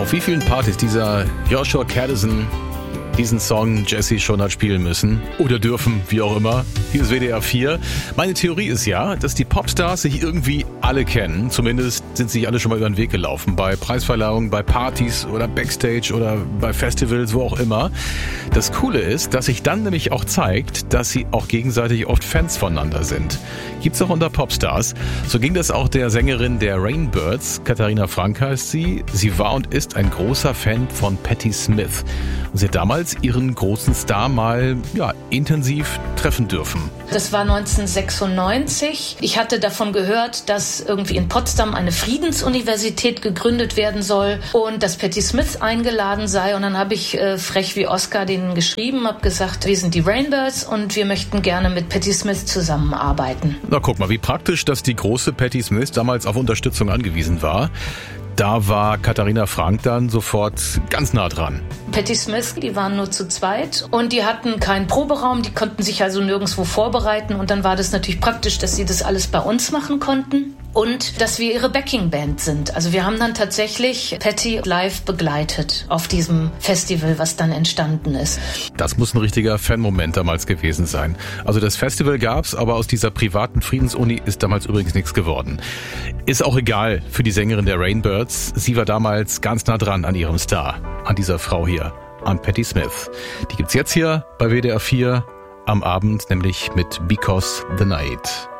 Auf wie vielen Partys dieser Joshua Kadison diesen Song Jessie schon hat spielen müssen oder dürfen, wie auch immer. Hier ist WDR 4. Meine Theorie ist ja, dass die Popstars sich irgendwie alle kennen. Zumindest sind sich alle schon mal über den Weg gelaufen. Bei Preisverleihungen, bei Partys oder Backstage oder bei Festivals, wo auch immer. Das Coole ist, dass sich dann nämlich auch zeigt, dass sie auch gegenseitig oft Fans voneinander sind. Gibt's auch unter Popstars. So ging das auch der Sängerin der Rainbirds, Katharina Frank heißt sie. Sie war und ist ein großer Fan von Patti Smith. Und sie hat damals ihren großen Star mal intensiv treffen dürfen. Das war 1996. Ich hatte davon gehört, dass irgendwie in Potsdam eine Friedensuniversität gegründet werden soll und dass Patti Smith eingeladen sei. Und dann habe ich frech wie Oscar denen geschrieben, habe gesagt, wir sind die Rainbirds und wir möchten gerne mit Patti Smith zusammenarbeiten. Na guck mal, wie praktisch, dass die große Patti Smith damals auf Unterstützung angewiesen war. Da war Katharina Frank dann sofort ganz nah dran. Patti Smith, die waren nur zu zweit und die hatten keinen Proberaum, die konnten sich also nirgendwo vorbereiten und dann war das natürlich praktisch, dass sie das alles bei uns machen konnten und dass wir ihre Backing-Band sind. Also wir haben dann tatsächlich Patti live begleitet auf diesem Festival, was dann entstanden ist. Das muss ein richtiger Fan-Moment damals gewesen sein. Also das Festival gab's, aber aus dieser privaten Friedensuni ist damals übrigens nichts geworden. Ist auch egal für die Sängerin der Rainbirds. Sie war damals ganz nah dran an ihrem Star, an dieser Frau hier, an Patti Smith. Die gibt's jetzt hier bei WDR 4 am Abend, nämlich mit Because the Night.